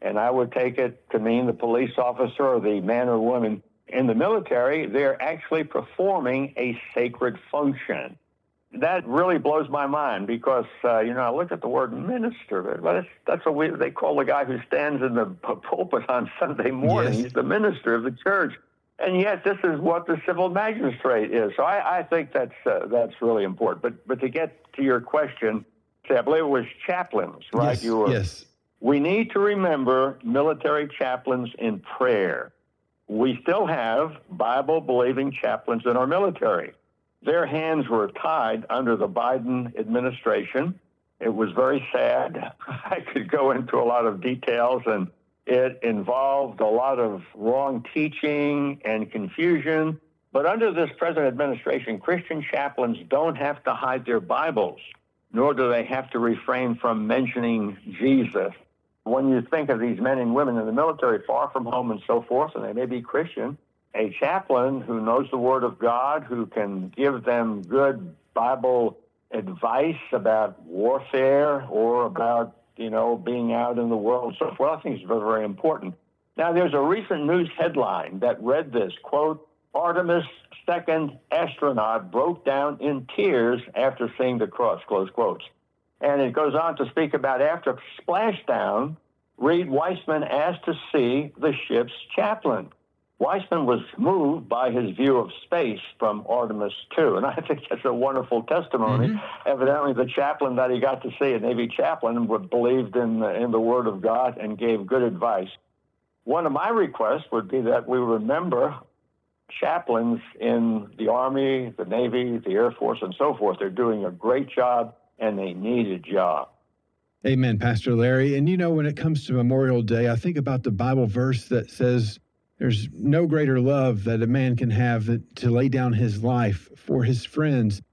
and I would take it to mean the police officer or the man or woman in the military, they're actually performing a sacred function. That really blows my mind because, I look at the word minister, but that's what they call the guy who stands in the pulpit on Sunday morning. Yes. He's the minister of the church. And yet this is what the civil magistrate is. So I think that's really important. But to get to your question, I believe it was chaplains, right? Yes, yes. We need to remember military chaplains in prayer. We still have Bible-believing chaplains in our military. Their hands were tied under the Biden administration. It was very sad. I could go into a lot of details, and it involved a lot of wrong teaching and confusion. But under this present administration, Christian chaplains don't have to hide their Bibles, nor do they have to refrain from mentioning Jesus. When you think of these men and women in the military, far from home and so forth, and they may be Christian, a chaplain who knows the Word of God, who can give them good Bible advice about warfare or about, being out in the world, so forth, I think is very, very important. Now, there's a recent news headline that read this, quote, Artemis II astronaut broke down in tears after seeing the cross, close quotes. And it goes on to speak about after splashdown, Reed Weissman asked to see the ship's chaplain. Weissman was moved by his view of space from Artemis II, and I think that's a wonderful testimony. Mm-hmm. Evidently, the chaplain that he got to see, a Navy chaplain, believed in the Word of God and gave good advice. One of my requests would be that we remember chaplains in the Army, the Navy, the Air Force, and so forth. They're doing a great job, and they need a job. Amen, Pastor Larry. And when it comes to Memorial Day, I think about the Bible verse that says, there's no greater love that a man can have to lay down his life for his friends.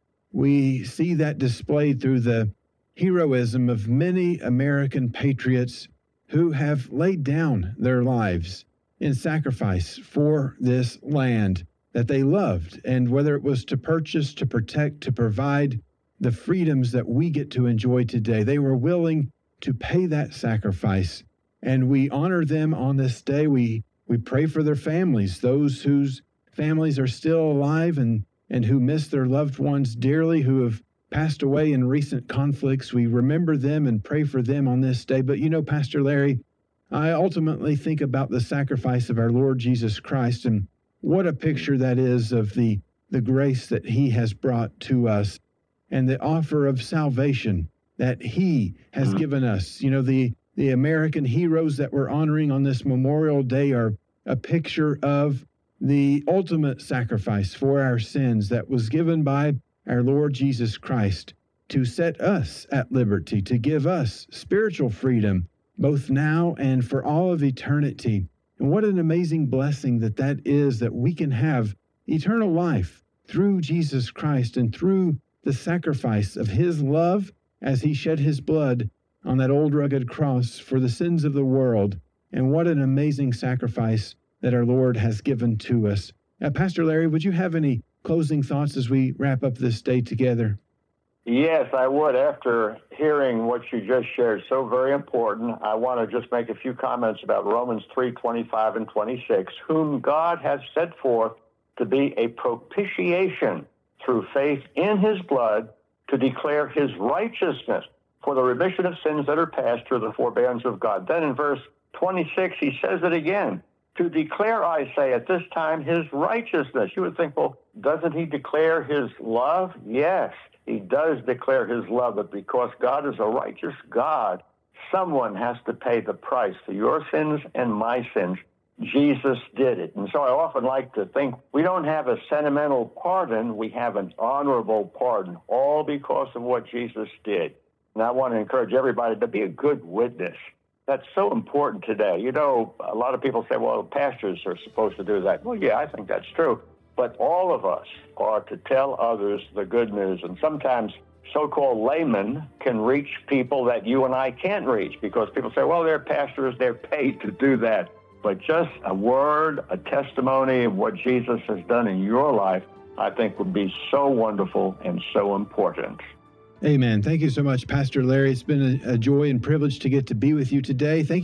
We see that displayed through the heroism of many American patriots who have laid down their lives in sacrifice for this land that they loved. And whether it was to purchase, to protect, to provide the freedoms that we get to enjoy today, they were willing to pay that sacrifice. And we honor them on this day. We pray for their families, those whose families are still alive and who miss their loved ones dearly, who have passed away in recent conflicts. We remember them and pray for them on this day. But Pastor Larry, I ultimately think about the sacrifice of our Lord Jesus Christ, and what a picture that is of the grace that he has brought to us and the offer of salvation that he has given us. The American heroes that we're honoring on this Memorial Day are a picture of the ultimate sacrifice for our sins that was given by our Lord Jesus Christ to set us at liberty, to give us spiritual freedom, both now and for all of eternity. And what an amazing blessing that is, that we can have eternal life through Jesus Christ and through the sacrifice of his love as he shed his blood on that old rugged cross for the sins of the world. And what an amazing sacrifice that our Lord has given to us. Pastor Larry, would you have any closing thoughts as we wrap up this day together? Yes, I would. After hearing what you just shared, so very important, I want to just make a few comments about Romans 3:25 and 26, whom God has set forth to be a propitiation through faith in his blood to declare his righteousness for the remission of sins that are past through the forbearance of God. Then in verse 26, he says it again, to declare, I say, at this time, his righteousness. You would think, well, doesn't he declare his love? Yes, he does declare his love, but because God is a righteous God, someone has to pay the price for your sins and my sins. Jesus did it. And so I often like to think we don't have a sentimental pardon, we have an honorable pardon, all because of what Jesus did. And I want to encourage everybody to be a good witness. That's so important today. A lot of people say, well, pastors are supposed to do that. Well, yeah, I think that's true. But all of us are to tell others the good news. And sometimes so-called laymen can reach people that you and I can't reach because people say, well, they're pastors, they're paid to do that. But just a word, a testimony of what Jesus has done in your life, I think would be so wonderful and so important. Amen. Thank you so much, Pastor Larry. It's been a joy and privilege to get to be with you today. Thank you.